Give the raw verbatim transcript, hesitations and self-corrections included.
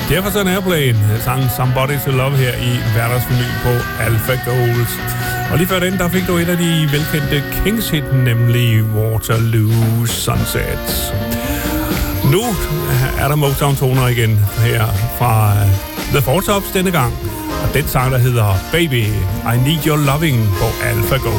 Jefferson Airplane sang Somebody to Love her i hverdagsmenu på Alpha Gold. Og lige før den, der fik du et af de velkendte Kings-hit, nemlig Waterloo Sunset. Nu er der Motown-toner igen her fra The Four Tops denne gang. Og den sang, der hedder Baby, I Need Your Loving på Alpha Gold.